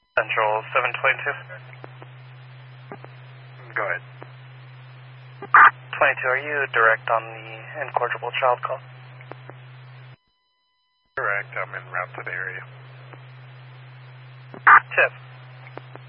Central 722. Go ahead. 22, are you direct on the incorrigible child call? Correct, I'm en route to the area. Tip.